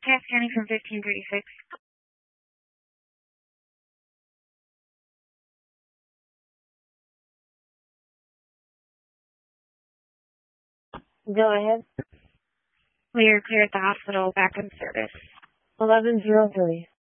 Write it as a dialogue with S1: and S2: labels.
S1: Cass County from 1536.
S2: Go ahead.
S1: We are clear at the hospital, back in service.
S2: 1103.